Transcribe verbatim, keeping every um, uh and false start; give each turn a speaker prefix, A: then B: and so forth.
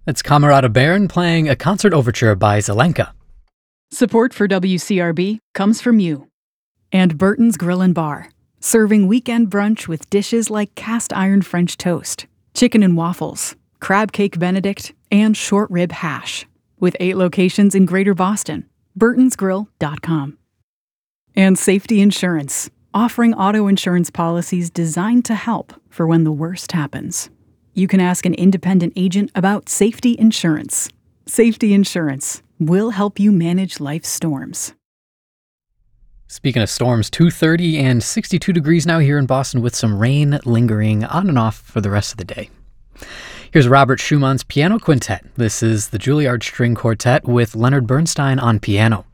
A: It's Camerata Baron playing a concert overture by Zelenka.
B: Support for W C R B comes from you. And Burton's Grill and Bar, serving weekend brunch with dishes like cast iron French toast, chicken and waffles, crab cake Benedict, and short rib hash. With eight locations in Greater Boston. burtons grill dot com. And Safety Insurance, offering auto insurance policies designed to help for when the worst happens. You can ask an independent agent about Safety Insurance. Safety Insurance will help you manage life's storms.
A: Speaking of storms, two thirty and sixty-two degrees now here in Boston with some rain lingering on and off for the rest of the day. Here's Robert Schumann's Piano Quintet. This is the Juilliard String Quartet with Leonard Bernstein on piano.